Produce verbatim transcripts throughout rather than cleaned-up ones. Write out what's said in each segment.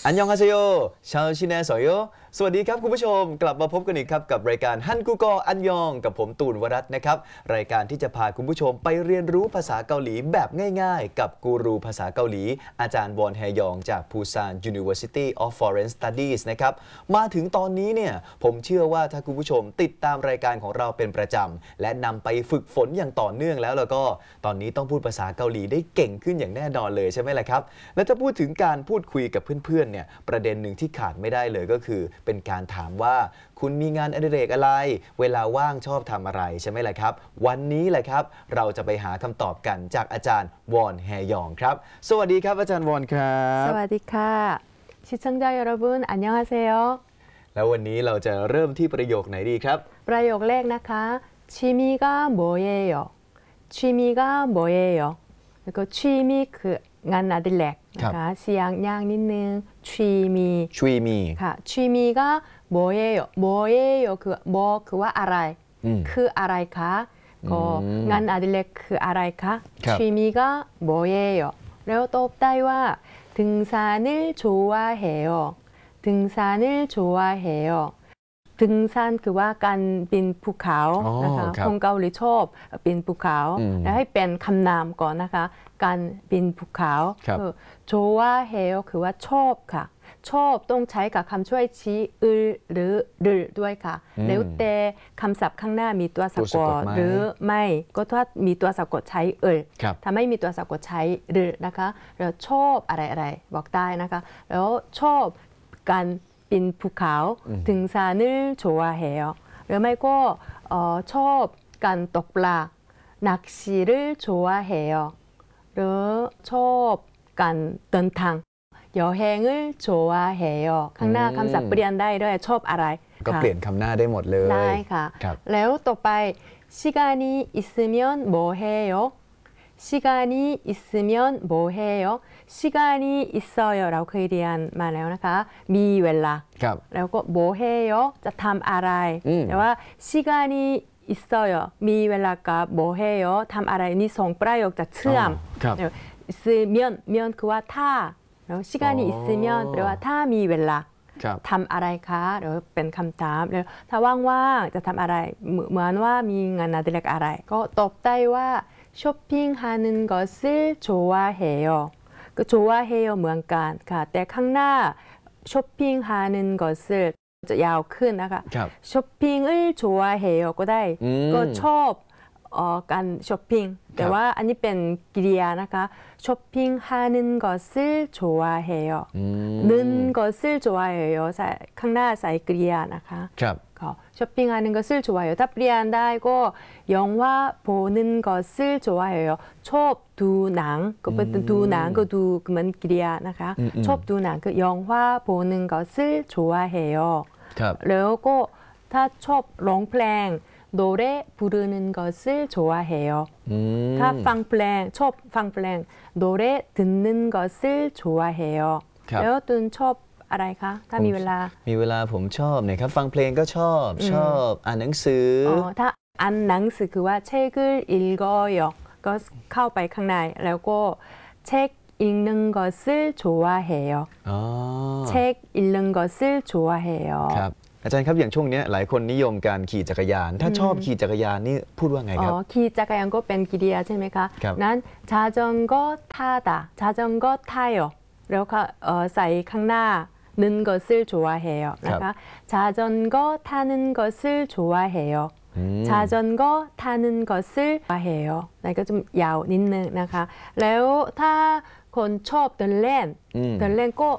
อันยองฮาเซโยชาวชินแนสอยโยสวัสดีครับคุณผู้ชมกลับมาพบกันอีกครับกับรายการฮันกูกออันยองกับผมตูนวรัตน์นะครับรายการที่จะพาคุณผู้ชมไปเรียนรู้ภาษาเกาหลีแบบง่ายๆกับกูรูภาษาเกาหลีอาจารย์วอนแฮยองจากปูซาน University of Foreign Studies นะครับมาถึงตอนนี้เนี่ยผมเชื่อว่าถ้าคุณผู้ชมติดตามรายการของเราเป็นประจำและนำไปฝึกฝนอย่างต่อเนื่องแล้วแล้วก็ตอนนี้ต้องพูดภาษาเกาหลีได้เก่งขึ้นอย่างแน่นอนเลยใช่ไหมล่ะครับและถ้าพูดถึงการพูดคุยกับเพื่อนๆเนี่ยประเด็นหนึ่งที่ขาดไม่ได้เลยก็คือเป็นการถามว่าคุณมีงานอดิเรกอะไรเวลาว่างชอบทำอะไรใช่ไหมล่ะครับวันนี้แหละครับเราจะไปหาคำตอบกันจากอาจารย์วอนแฮยองครับสวัสดีครับอาจารย์วอนครับสวัสดีค่ะ시청자여러분안녕하세요 แล้ววันนี้เราจะเริ่มที่ประโยคไหนดีครับประโยคแรกนะคะ취미가 뭐예요 취미가 뭐예요 그리고 취미 그งานอดิเรกนะคะเสียงยากนิดนึง취미 취미 ค่ะ취미가 뭐예요 뭐예요คือ뭐คือว่าอะไรคืออะไรคะก็งานอดิเรกคืออะไรคะ취미가 뭐예요แล้วตอบได้ว่า등산을 좋아해요. 등산을 좋아해요. 등산 คือว่าการปีนภูเขานะคะคนเกาหลีชอบปีนภูเขาแล้วให้เป็นคำนามก่อนนะคะการปีนภูเขา 좋아해요 คือว่าชอบค่ะชอบต้องใช้กับคำช่วยชี้อึลหรือรึด้วยค่ะแล้วแต่คำศัพท์ข้างหน้ามีตัวสะกดหรือไม่ก็ถ้ามีตัวสะกดใช้อึลถ้าไม่มีตัวสะกดใช้รึนะคะแล้วชอบอะไรๆบอกได้นะคะแล้วชอบการปีนภูเขา등산을 좋아해요หรือไม่ก็ชอบการตกปลา낚시를 좋아해요หรือชอบการเดินทาง여행을 좋아해요 ข้างหน้าคำศัพท์เปลี่ยนได้ด้วยชอบอะไรก็เปลี่ยนคำหน้าได้หมดเลยได้ค่ะแล้วต่อไป시간이 있으면 뭐 해요 시간이 있으면 뭐 해요 시간이 있어요 เราเคยเรียนมาแล้วนะคะมีเวลาแล้วก็뭐 해요จะทำอะไรแต่ว่า시간이 있어요มีเวลากับ뭐 해요ทำอะไรนี่สองประโยคจะเชื่อม있으면 면คือว่าถ้าแล้ว시간이 있으면แปลว่าถ้ามีเวลาทำอะไรคะหรือเป็นคำถามแล้วถ้าว่างๆจะทำอะไรเหมือนว่ามีงานอดิเรกอะไรก็ตอบได้ว่า쇼핑하는 것을 좋아해요ก็좋아해요เหมือนกันค่ะแต่ข้างหน้า쇼핑하는 것을จะยาวขึ้นนะคะ쇼핑을 좋아해요ก็ได้ก็ชอบการช้อปปิ้งแต่ว่าอันนี้เป็นกริยานะคะ쇼핑하는 것을 좋아해요 는 것을 좋아해요ข้างหน้าใส่กริยานะคะ쇼핑하는 것을 좋아해요ถ้าเปลี่ยนได้ก็영화 보는 것을 좋아해요ชอบดูหนังก็เป็นดูหนังก็ดูเหมือนกริยานะคะชอบดูหนังคือ영화 보는 것을 좋아해요แล้วก็ถ้าชอบร้องเพลง노래 부르는 것을 좋아해요. 다 팡플랭, 첩 팡플랭, 노래 듣는 것을 좋아해요. แล้วตุนชอบอะไรคะถ้ามีเวลามีเวลาผมชอบเนี่ยครับฟังเพลงก็ชอบชอบอ่านหนังสือถ้าอ่านหนังสือคือว่า책을 읽어요. ก็เข้าไปข้างในแล้วก็책 읽는 것을 좋아해요. 책 읽는 것을 좋아해요. ครับอาจารย์ครับอย่างช่วงนี้หลายคนนิยมการขี่จักรยานถ้าชอบขี่จักรยานนี่พูดว่าไงครับขี่จักรยานก็เป็นกริยาใช่ไหมคะนั้น자전거 타다 자전거 타요แล้วก็ใส่ข้างหน้า는 것을 좋아해요นะคะ자전거 타는 것을 좋아해요 자전거 타는 것을 좋아해요 นั่นก็จะยาวนิดนึงนะคะแล้วถ้าคนชอบเดินเล่นเดินเล่นก็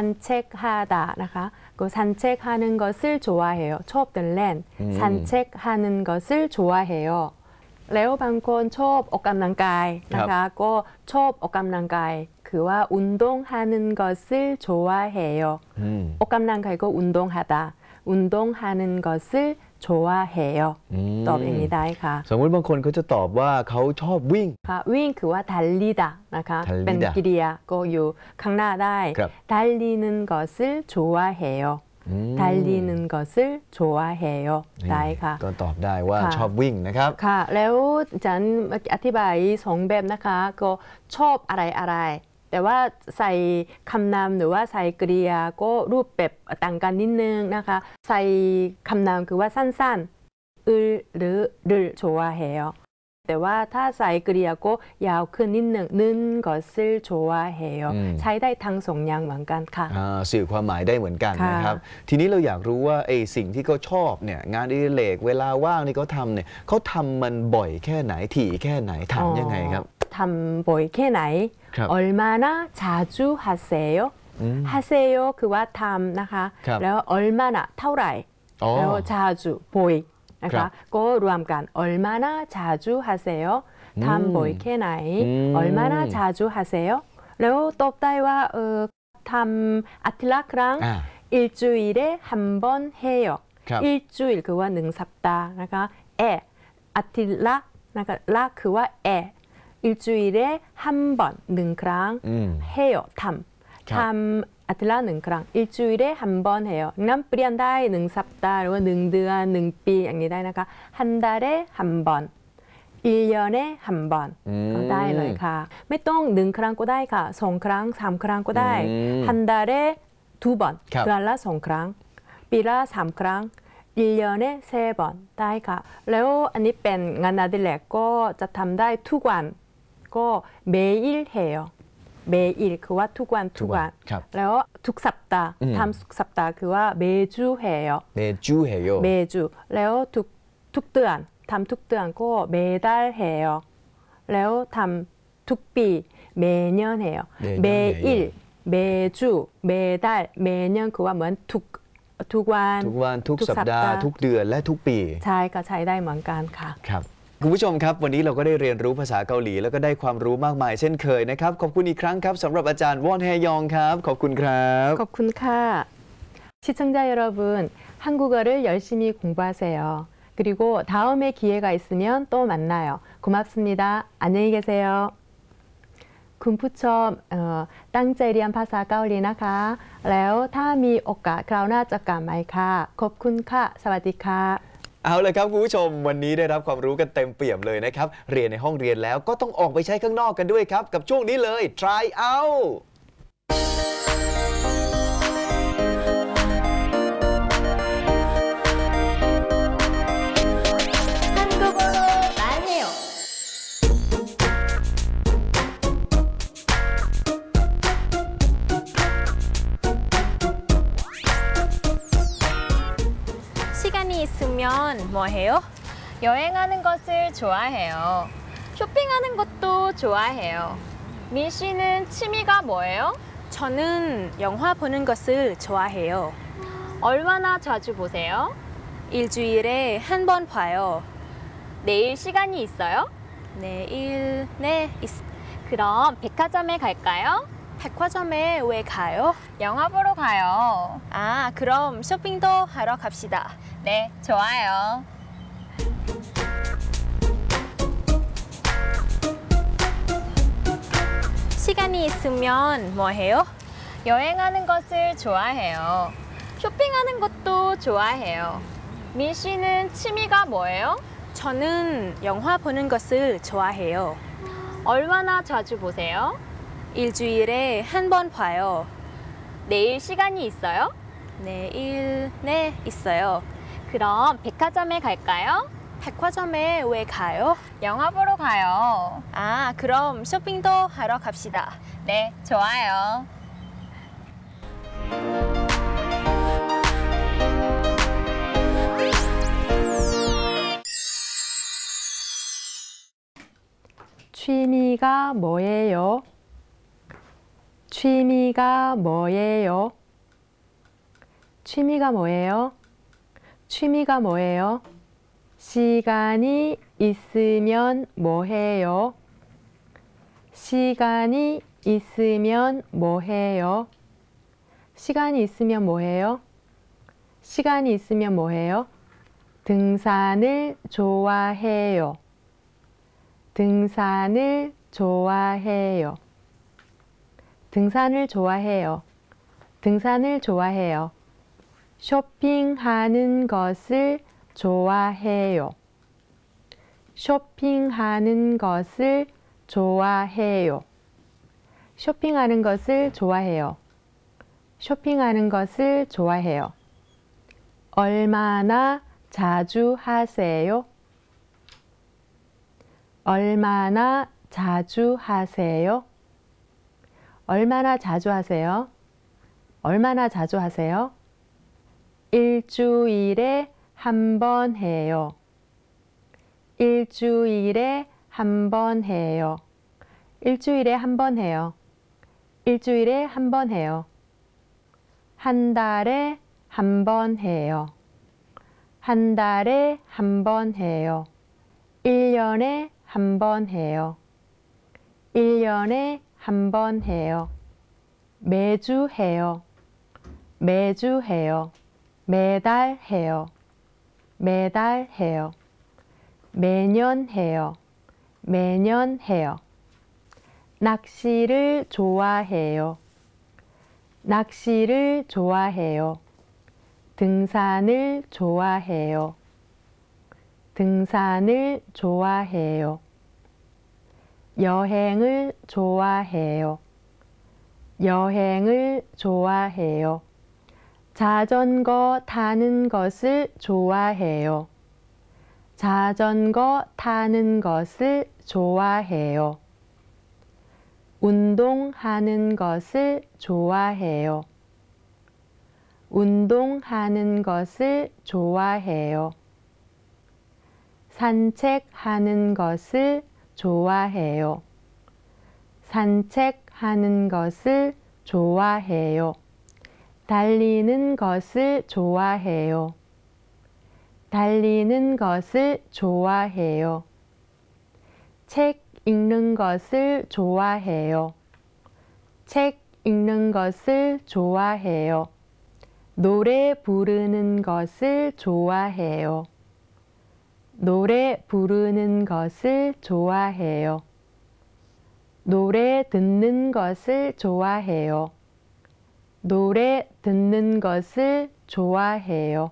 산책하다นะคะก็산책하는 것을 좋아해요. ชอบเดินเล่น 산책하는 것을 좋아해요. แล้วบางคนชอบออกกำลังกายนะคะก็ชอบออกกำลังกายคือว่า운동하는 것을 좋아해요. ออกกำลังกายก็운동하다. 운동하는 것을 좋아해요. ตอบอย่างนี้ได้ค่ะสมมติบางคนเขาจะตอบว่าเขาชอบวิ่งค่ะวิ่งคือว่า달리다นะคะเป็นกริยาก็อยู่ข้างหน้าได้달리는 것을 좋아해요. 달리는 것을 좋아해요. ได้ค่ะก็ตอบได้ว่าชอบวิ่งนะครับค่ะแล้วฉันอธิบายสองแบบนะคะก็ชอบอะไรอะไรแต่ว่าใส่คำนามหรือว่าใส่กริยาก็รูปแบบต่างกันนิดนึงนะคะใส่คำนามคือว่าสั้นๆ을หรือ를 좋아해요แต่ว่าถ้าใส่กริยาก็ยาวขึ้นนิดหนึ่ง는 것을 좋아해요 ใช้ได้ทั้งสองอย่างเหมือนกันค่ะสื่อความหมายได้เหมือนกันค่ะนะครับทีนี้เราอยากรู้ว่าไอ้สิ่งที่เขาชอบเนี่ยงานอดิเรกเวลาว่างที่เขาทำเนี่ยเขาทำมันบ่อยแค่ไหนถี่แค่ไหนทำยังไงครับทำบ่อยแค่ไหนครับ 얼마나 자주 하세요 하세요 คือว่าทำนะคะครับแล้ว 얼마나 เท่าไหร่อ๋อแล้ว 자주 บ่อยนะครัคะบก็รวมกัน 얼마나 자주 하세요 ทำบ่อยแค่ไหนอืม 얼마나 자주 하세요 แล้วตอบได้ว่าเออทำอาทิตย์ละครั้งอ่า 일주일에 한 번 해요 ครับ 일주일 คือว่าหนึ่งสัปดาห์นะคะ에อาทิตย์ละนะคะละคือว่า에 일주일에 한 번หนึ่งครั้งอืม 해요 ทำครับทำอาทิตย์ละหนึ่งครั้ง 일주일에 한 번 해요 นั้นเปลี่ยนได้หนึ่งสัปดาห์หรือว่าหนึ่งเดือนหนึ่งปีอย่างนี้ได้นะคะ 한 달에 한 번 일 년에 한 번 ก็ได้เลยค่ะไม่ต้องหนึ่งครั้งก็ได้ค่ะสองครั้งสามครั้งก็ได้ 한 달에 두 번 เดือนละสองครั้งปีละสามครั้ง일 년에 세 번ได้ค่ะแล้วอันนี้เป็นงานอดิเรกก็จะทำได้ทุกวันก็매일 해요 매일คือว่าทุกวันทุกวันแล้วทุกสัปดาห์ทำทุกสัปดาห์คือว่า 매주 해요 매주 해요 매주แล้วทุกทุกเดือนทำทุกเดือนก็ 매달 해요แล้วทำทุกปี 매년 해요 매일 매주 매달 매년คือว่าเหมือนทุกทุกวันทุกวันทุกสัปดาห์ทุกเดือนและทุกปีใช่ก็ใช้ได้เหมือนกันค่ะครับคุณผู้ชมครับวันนี้เราก็ได้เรียนรู้ภาษาเกาหลีแล้วก็ได้ความรู้มากมายเช่นเคยนะครับขอบคุณอีกครั้งครับสำหรับอาจารย์วอนแฮยองครับขอบคุณครับขอบคุณค่ะ시청자 여러분 한국어를 열심히 공부하세요 그리고 다음에 기회가 있으면 또 만나요 고맙습니다 안녕히 계세요คุณผู้ชมตั้งใจเรียนภาษาเกาหลีนะคะแล้วถ้ามีโอกาสคราวหน้าจะกลับมาอีกค่ะขอบคุณค่ะสวัสดีค่ะเอาเลยครับคุณผู้ชมวันนี้ได้รับความรู้กันเต็มเปี่ยมเลยนะครับเรียนในห้องเรียนแล้วก็ต้องออกไปใช้ข้างนอกกันด้วยครับกับช่วงนี้เลย try out 시간이 있으면 뭐 해요? 여행하는 것을 좋아해요. 쇼핑하는 것도 좋아해요. 민 씨는 취미가 뭐예요? 저는 영화 보는 것을 좋아해요. 얼마나 자주 보세요? 일주일에 한 번 봐요. 내일 시간이 있어요? 내일, 네, 있... 그럼 백화점에 갈까요? 백화점에 왜 가요? 영화 보러 가요. 아, 그럼 쇼핑도 하러 갑시다. 네, 좋아요. 시간이 있으면 뭐 해요? 여행하는 것을 좋아해요. 쇼핑하는 것도 좋아해요. 민 씨는 취미가 뭐예요? 저는 영화 보는 것을 좋아해요. 얼마나 자주 보세요? 일주일에 한 번 봐요. 내일 시간이 있어요? 내일, 네, 있어요. 그럼 백화점에 갈까요? 백화점에 왜 가요? 영화 보러 가요. 아, 그럼 쇼핑도 하러 갑시다. 네, 좋아요. 취미가 뭐예요? 취미가 뭐예요? 취미가 뭐예요? 취미가 뭐예요? 시간이 있으면 뭐해요? 시간이 있으면 뭐해요? 시간이 있으면 뭐해요? 시간이 있으면 뭐해요? 등산을 좋아해요. 등산을 좋아해요. 등산을 좋아해요. 등산을 좋아해요. 쇼핑하는 것을 좋아해요. 쇼핑하는 것을 좋아해요. 쇼핑하는 것을 좋아해요. 쇼핑하는 것을 좋아해요. 얼마나 자주 하세요? 얼마나 자주 하세요? 얼마나 자주 하세요? 얼마나 자주 하세요? 일주일에 한 번 해요. 일주일에 한 번 해요. 일주일에 한 번 해요. 일주일에 한 번 해요. 한 달에 한 번 해요. 한 달에 한 번 해요. 일 년에 한 번 해요. 일 년에 한 번 해요. 매주 해요. 매주 해요. 매달 해요. 매달 해요. 매년 해요. 매년 해요. 낚시를 좋아해요. 낚시를 좋아해요. 등산을 좋아해요. 등산을 좋아해요. 여행을 좋아해요. 여행을 좋아해요. 자전거 타는 것을 좋아해요. 자전거 타는 것을 좋아해요. 운동하는 것을 좋아해요. 운동하는 것을 좋아해요. 산책하는 것을 좋아해요. 산책하는 것을 좋아해요. 달리는 것을 좋아해요. 달리는 것을 좋아해요. 책 읽는 것을 좋아해요. 책 읽는 것을 좋아해요. 노래 부르는 것을 좋아해요. 노래 부르는 것을 좋아해요. 노래 듣는 것을 좋아해요. 노래 듣는 것을 좋아해요.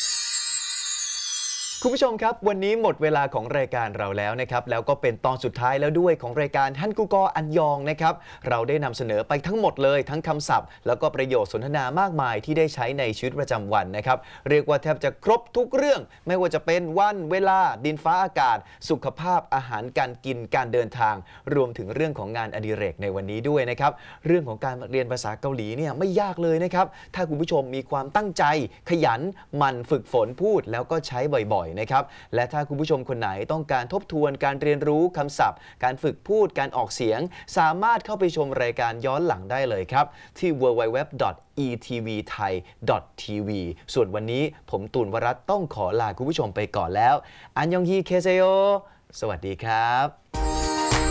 คุณผู้ชมครับวันนี้หมดเวลาของรายการเราแล้วนะครับแล้วก็เป็นตอนสุดท้ายแล้วด้วยของรายการฮันกูกออันยองนะครับเราได้นำเสนอไปทั้งหมดเลยทั้งคำศัพท์แล้วก็ประโยคสนทนามากมายที่ได้ใช้ในชีวิตประจำวันนะครับเรียกว่าแทบจะครบทุกเรื่องไม่ว่าจะเป็นวันเวลาดินฟ้าอากาศสุขภาพอาหารการกินการเดินทางรวมถึงเรื่องของงานอดิเรกในวันนี้ด้วยนะครับเรื่องของการเรียนภาษาเกาหลีเนี่ยไม่ยากเลยนะครับถ้าคุณผู้ชมมีความตั้งใจขยันหมั่นฝึกฝนพูดแล้วก็ใช้บ่อยๆนะครับและถ้าคุณผู้ชมคนไหนต้องการทบทวนการเรียนรู้คำศัพท์การฝึกพูดการออกเสียงสามารถเข้าไปชมรายการย้อนหลังได้เลยครับที่ ดับเบิลยู ดับเบิลยู ดับเบิลยู ดอท อี ที วี ไทย ดอท ที วี ส่วนวันนี้ผมตูนวรัตน์ต้องขอลาคุณผู้ชมไปก่อนแล้วอันยองฮีเคเซโยสวัสดีครับ